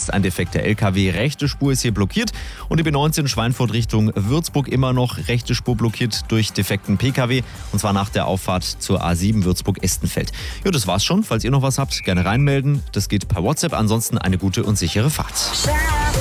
ist ein defekter LKW. Rechte Spur ist hier blockiert. Und die B19 Schweinfurt Richtung Würzburg immer noch rechte Spur blockiert durch defekten PKW. Und zwar nach der Auffahrt zur A7 Würzburg-Estenfeld. Ja, das war's schon. Falls ihr noch was habt, gerne reinmelden. Das geht per WhatsApp. Ansonsten eine gute und sichere Fahrt.